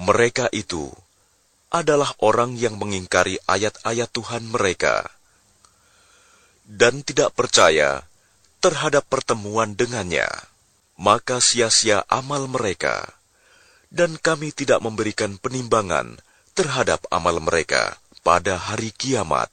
Mereka itu adalah orang yang mengingkari ayat-ayat Tuhan mereka dan tidak percaya terhadap pertemuan dengannya. Maka sia-sia amal mereka, dan kami tidak memberikan penimbangan terhadap amal mereka pada hari kiamat.